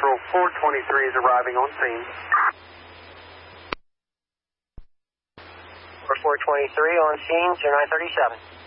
Central 423 is arriving on scene. 423 on scene, 0937.